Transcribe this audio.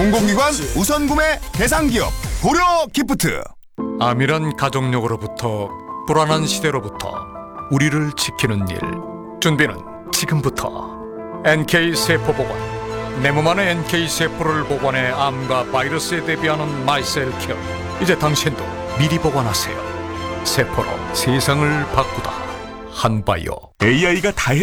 공공기관 우선 구매 대상 기업 고려 기프트. 암이란 가족력으로부터 불안한 시대로부터 우리를 지키는 일. 준비는 지금부터. NK세포보관. 내 몸 안에 NK세포를 보관해 암과 바이러스에 대비하는 마이셀케어. 이제 당신도 미리 보관하세요. 세포로 세상을 바꾸다. 한바이오. AI가 다